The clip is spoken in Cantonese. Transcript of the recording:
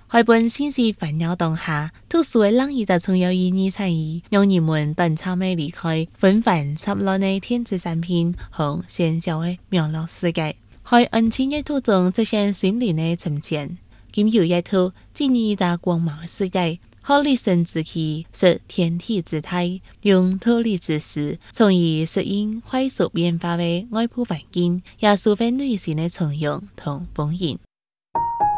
喺本信息紛擾當下，特殊嘅冷意就重要意義在於，讓人們短暫嘅離開紛繁雜亂嘅電子產品和喧囂嘅網絡世界，喺安靜嘅途中實現心靈嘅沉潛。經由一途進入一個光芒嘅世界，可立身之氣，識天地之大，用脫離之時，從而適應快速變化嘅外部環境，也抒發內心嘅從容同豐盈。